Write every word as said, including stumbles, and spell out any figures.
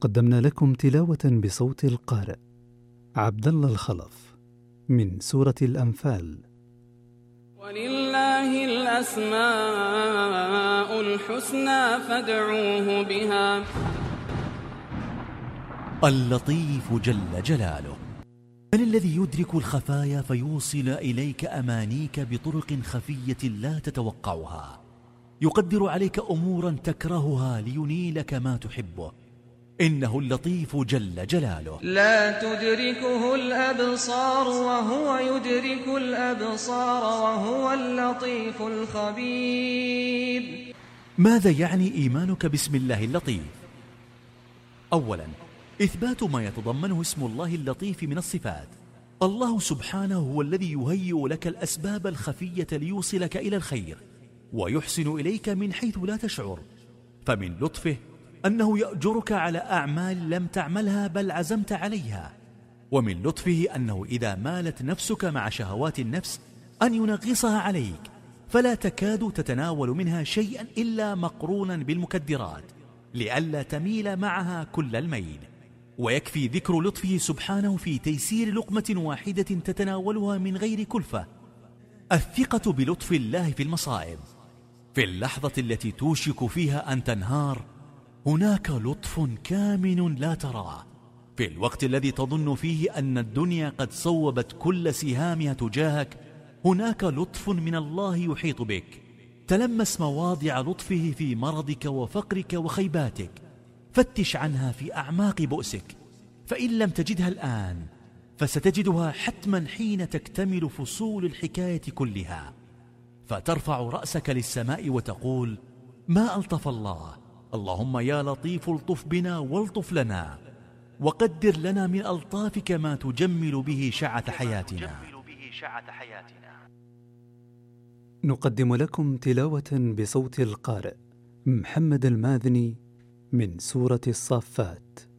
قدمنا لكم تلاوة بصوت القارئ عبد الله الخلف من سورة الأنفال. ولله الأسماء الحسنى فادعوه بها. اللطيف جل جلاله، من الذي يدرك الخفايا فيوصل إليك أمانيك بطرق خفية لا تتوقعها، يقدر عليك أمورا تكرهها لينيلك ما تحبه، إنه اللطيف جل جلاله. لا تدركه الأبصار وهو يدرك الأبصار وهو اللطيف الخبير. ماذا يعني إيمانك باسم الله اللطيف؟ أولا، إثبات ما يتضمنه اسم الله اللطيف من الصفات. الله سبحانه هو الذي يهيئ لك الأسباب الخفية ليوصلك إلى الخير ويحسن إليك من حيث لا تشعر، فمن لطفه أنه يأجرك على أعمال لم تعملها بل عزمت عليها، ومن لطفه أنه إذا مالت نفسك مع شهوات النفس أن ينغصها عليك فلا تكاد تتناول منها شيئا إلا مقرونا بالمكدرات لئلا تميل معها كل الميل. ويكفي ذكر لطفه سبحانه في تيسير لقمة واحدة تتناولها من غير كلفة، الثقة بلطف الله في المصائب. في اللحظة التي توشك فيها أن تنهار هناك لطف كامن لا تراه، في الوقت الذي تظن فيه أن الدنيا قد صوبت كل سهامها تجاهك هناك لطف من الله يحيط بك. تلمس مواضع لطفه في مرضك وفقرك وخيباتك، فتش عنها في أعماق بؤسك، فإن لم تجدها الآن فستجدها حتما حين تكتمل فصول الحكاية كلها، فترفع رأسك للسماء وتقول: ما ألطف الله، اللهم يا لطيف الطف بنا والطف لنا، وقدر لنا من ألطافك ما تجمل به شعة حياتنا. نقدم لكم تلاوة بصوت القارئ محمد الماذني من سورة الصافات.